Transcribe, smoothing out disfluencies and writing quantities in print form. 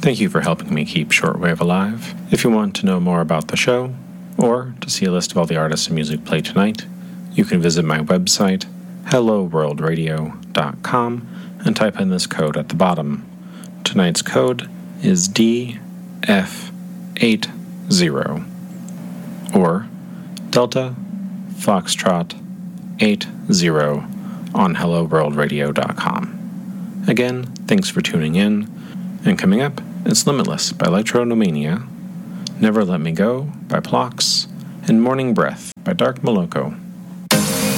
Thank you for helping me keep shortwave alive. If you want to know more about the show, or to see a list of all the artists and music played tonight, you can visit my website, helloworldradio.com, and type in this code at the bottom. Tonight's code is DF80, or Delta Foxtrot 80 on helloworldradio.com. Again, thanks for tuning in, and coming up, it's Limitless by Electronomania, Never Let Me Go by Plox, and Morning Breath by Dark Moloko.